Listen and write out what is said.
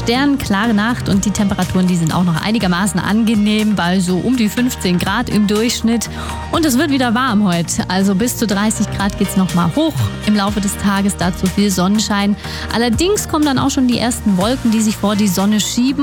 sternklare Nacht und die Temperaturen, die sind auch noch einigermaßen angenehm, bei so um die 15 Grad im Durchschnitt. Und es wird wieder warm heute, also bis zu 30 Grad geht's noch mal hoch im Laufe des Tages, dazu viel Sonnenschein. Allerdings kommen dann auch schon die ersten Wolken, die sich vor die Sonne schieben.